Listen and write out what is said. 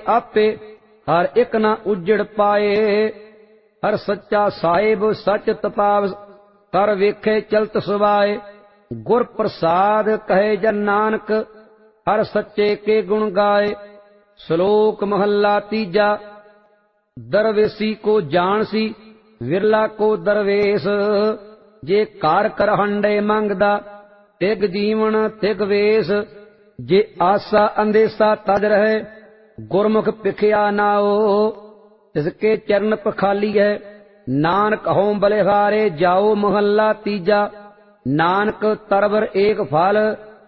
आपे हर एक न उजड़ पाए। हर सच्चा साहिब सच तपाव कर वेखे चलत सुवाए। गुर प्रसाद कहे जन नानक हर सच्चे के गुण गाए। श्लोक महला तीजा। दरवेसी को जानसी विरला को दरवेश। जे कार कर हंडे मंगदा तिग जीवन तिग वेश। जे आसा अंदेसा तज रहे गुरमुख पिखिया नाओ। तिसके चरण पखाली है नानक हों बलिहारे जाओ। महला तीजा। नानक तरबर एक फल